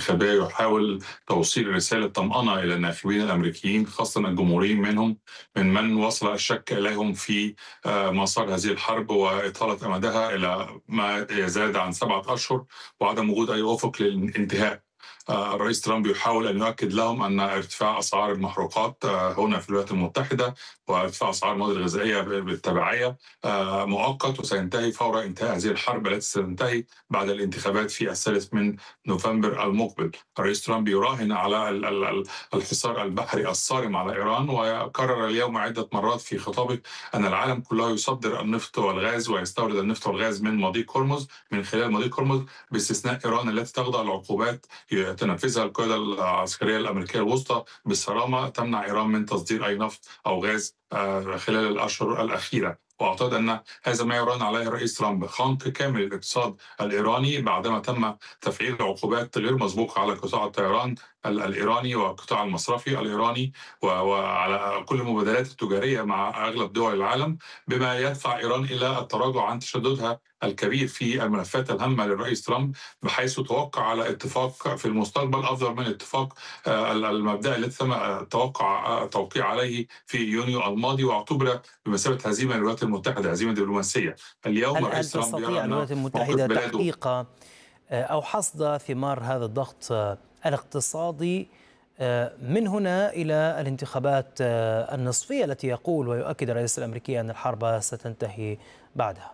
الانتخابية يحاول توصيل رسالة طمأنة إلى الناخبين الأمريكيين، خاصة الجمهوريين منهم، من وصل الشك إليهم في مسار هذه الحرب وإطالة أمدها إلى ما يزاد عن 7 أشهر، وعدم وجود أي أفق للانتهاء. الرئيس ترامب يحاول أن يؤكد لهم أن ارتفاع أسعار المحروقات هنا في الولايات المتحدة وارتفاع أسعار المواد الغذائية بالتبعية مؤقت، وسينتهي فور انتهاء هذه الحرب التي ستنتهي بعد الانتخابات في 3 نوفمبر المقبل. الرئيس ترامب يراهن على الحصار البحري الصارم على إيران، وكرر اليوم عدة مرات في خطابه أن العالم كله يصدر النفط والغاز ويستورد النفط والغاز من مضيق هرمز، من خلال مضيق هرمز، باستثناء إيران التي تخضع لعقوبات تنفذها القيادة العسكرية الأمريكية الوسطى بصرامة، تمنع إيران من تصدير أي نفط أو غاز خلال الأشهر الأخيرة. وأعتقد أن هذا ما يران عليه الرئيس ترامب، خنق كامل الاقتصاد الإيراني بعدما تم تفعيل عقوبات غير مسبوقة على قطاع الطيران الإيراني والقطاع المصرفي الإيراني وعلى كل المبادلات التجارية مع أغلب دول العالم، بما يدفع إيران إلى التراجع عن تشددها الكبير في الملفات الهامة للرئيس ترامب، بحيث توقع على اتفاق في المستقبل أفضل من الاتفاق المبدئي الذي تم توقيع عليه في يونيو الماضي، واعتبر بمثابة هزيمة للولايات المتحدة، هزيمة دبلوماسية. اليوم هل الرئيس ترامب يرى تستطيع أن الولايات موقف المتحدة بلاده تحقيق أو حصد ثمار هذا الضغط الاقتصادي من هنا إلى الانتخابات النصفية التي يقول ويؤكد الرئيس الأمريكي أن الحرب ستنتهي بعدها؟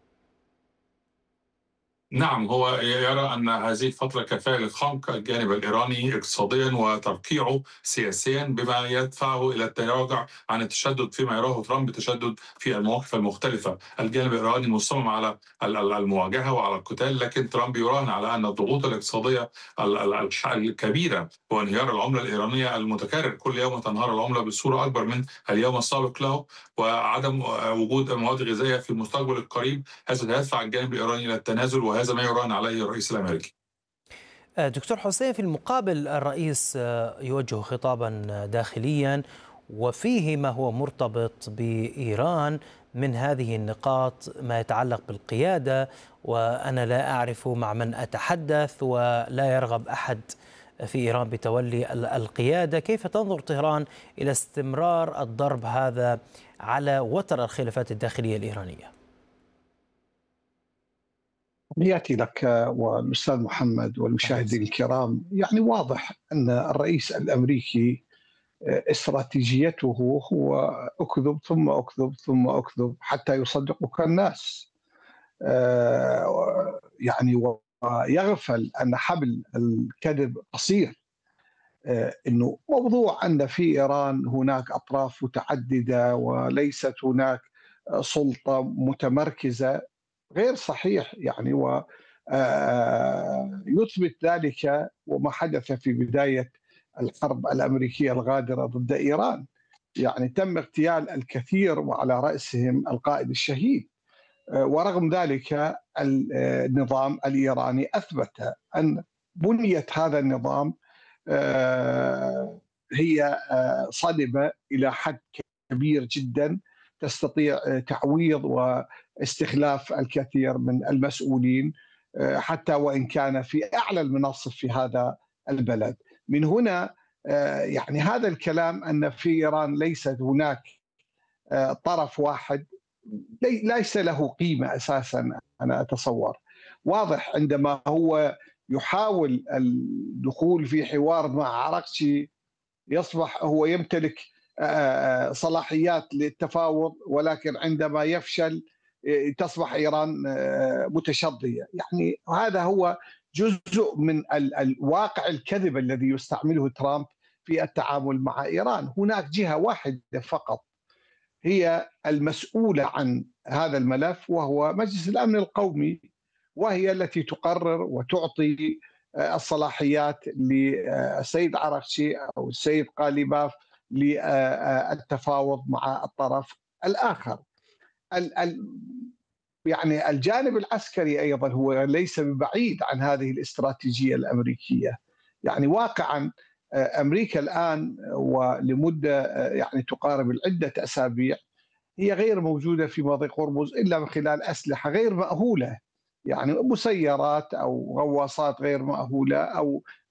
نعم، هو يرى أن هذه الفترة كفاية لخنق الجانب الإيراني اقتصاديا وترقيعه سياسيا، بما يدفعه إلى التراجع عن التشدد فيما يراه ترامب تشدد في المواقف المختلفة. الجانب الإيراني مصمم على المواجهة وعلى القتال، لكن ترامب يراهن على أن الضغوط الاقتصادية الكبيرة وانهيار العملة الإيرانية المتكرر، كل يوم تنهار العملة بصورة أكبر من اليوم السابق له، وعدم وجود مواد غذائية في المستقبل القريب، هذا سيدفع الجانب الإيراني إلى التنازل، وهذا ما يراهن عليه الرئيس الأمريكي. دكتور حسين، في المقابل الرئيس يوجه خطابا داخليا وفيه ما هو مرتبط بإيران من هذه النقاط ما يتعلق بالقيادة، وأنا لا أعرف مع من أتحدث ولا يرغب أحد في إيران بتولي القيادة. كيف تنظر طهران إلى استمرار الضرب هذا على وتر الخلافات الداخلية الإيرانية؟ تحياتي لك والأستاذ محمد والمشاهدين الكرام. يعني واضح أن الرئيس الأمريكي استراتيجيته هو أكذب ثم أكذب ثم أكذب حتى يصدقك الناس، يعني ويغفل أن حبل الكذب قصير. أنه موضوع أن في إيران هناك أطراف متعددة وليست هناك سلطة متمركزة غير صحيح، يعني ويثبت ذلك وما حدث في بداية الحرب الأمريكية الغادرة ضد إيران. يعني تم اغتيال الكثير وعلى رأسهم القائد الشهيد، ورغم ذلك النظام الإيراني أثبت أن بنية هذا النظام هي صلبة إلى حد كبير جدا، تستطيع تعويض واستخلاف الكثير من المسؤولين حتى وإن كان في أعلى المناصب في هذا البلد. من هنا يعني هذا الكلام أن في إيران ليست هناك طرف واحد ليس له قيمة أساسا. أنا أتصور واضح عندما هو يحاول الدخول في حوار مع عراقچي يصبح هو يمتلك صلاحيات للتفاوض، ولكن عندما يفشل تصبح إيران متشظية. يعني هذا هو جزء من الواقع الكذب الذي يستعمله ترامب في التعامل مع إيران. هناك جهة واحدة فقط هي المسؤولة عن هذا الملف، وهو مجلس الأمن القومي، وهي التي تقرر وتعطي الصلاحيات للسيد عراقچي أو السيد قاليباف للتفاوض مع الطرف الآخر. يعني الجانب العسكري أيضا هو ليس ببعيد عن هذه الاستراتيجية الأمريكية. يعني واقعا أمريكا الآن ولمدة يعني تقارب العدة أسابيع هي غير موجودة في مضيق هرمز إلا من خلال أسلحة غير مأهولة، يعني مسيرات أو غواصات غير مأهولة أو